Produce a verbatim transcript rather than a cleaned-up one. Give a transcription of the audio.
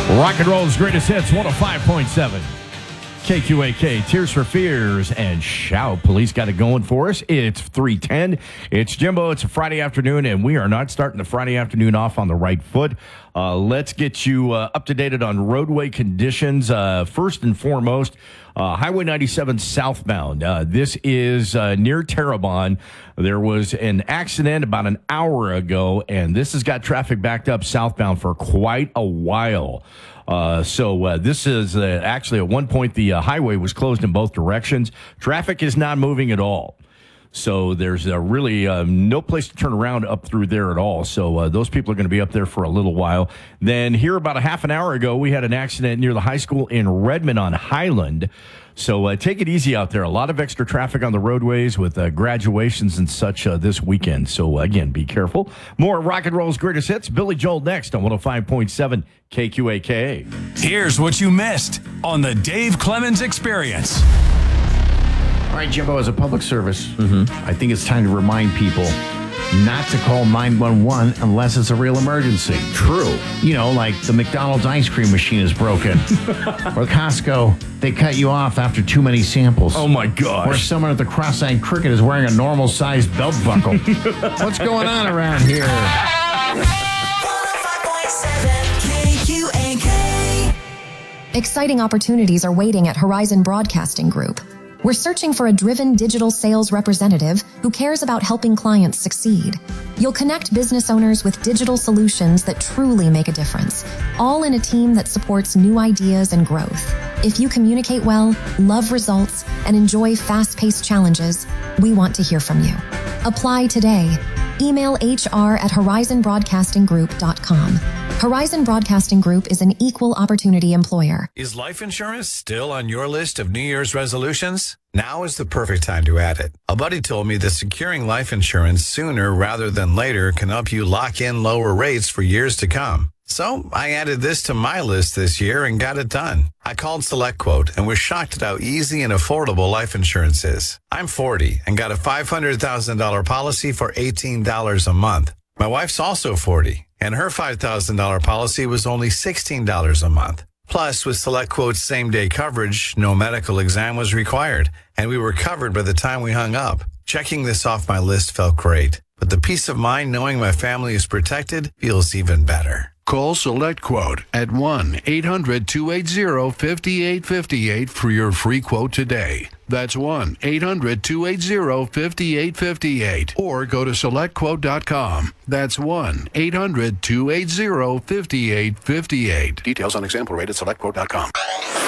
Rock and roll's greatest hits, one oh five point seven. K Q A K, Tears for Fears, and Shout. Police got it going for us. It's three ten. It's Jimbo. It's a Friday afternoon, and we are not starting the Friday afternoon off on the right foot. Uh, let's get you uh, up to date on roadway conditions. Uh, first and foremost, uh, Highway ninety-seven southbound. Uh, this is uh, near Terrebonne. There was an accident about an hour ago, and this has got traffic backed up southbound for quite a while. Uh, so uh, this is uh, actually at one point the uh, highway was closed in both directions. Traffic is not moving at all. So there's uh, really uh, no place to turn around up through there at all. So uh, those people are going to be up there for a little while. Then here about a half an hour ago, we had an accident near the high school in Redmond on Highland. So uh, take it easy out there. A lot of extra traffic on the roadways with uh, graduations and such uh, this weekend. So, again, be careful. More rock and roll's greatest hits. Billy Joel next on one oh five point seven K Q A K. Here's what you missed on the Dave Clemens Experience. All right, Jimbo, as a public service, mm-hmm. I think it's time to remind people not to call nine one one unless it's a real emergency. True. You know, like the McDonald's ice cream machine is broken. Or Costco, they cut you off after too many samples. Oh, my gosh. Or someone at the Cross-Eyed Cricket is wearing a normal-sized belt buckle. What's going on around here? one oh five point seven K Q A K. Exciting opportunities are waiting at Horizon Broadcasting Group. We're searching for a driven digital sales representative who cares about helping clients succeed. You'll connect business owners with digital solutions that truly make a difference, all in a team that supports new ideas and growth. If you communicate well, love results, and enjoy fast-paced challenges, we want to hear from you. Apply today. Email H R at horizon broadcasting group dot com. Horizon Broadcasting Group is an equal opportunity employer. Is life insurance still on your list of New Year's resolutions? Now is the perfect time to add it. A buddy told me that securing life insurance sooner rather than later can help you lock in lower rates for years to come. So I added this to my list this year and got it done. I called SelectQuote and was shocked at how easy and affordable life insurance is. I'm forty and got a five hundred thousand dollars policy for eighteen dollars a month. My wife's also forty, and her five thousand dollars policy was only sixteen dollars a month. Plus, with SelectQuote's same-day coverage, no medical exam was required, and we were covered by the time we hung up. Checking this off my list felt great, but the peace of mind knowing my family is protected feels even better. Call SelectQuote at one eight hundred two eight zero five eight five eight for your free quote today. That's one eight hundred two eight zero five eight five eight. Or go to select quote dot com. That's one eight hundred two eight zero five eight five eight. Details on example rate at select quote dot com.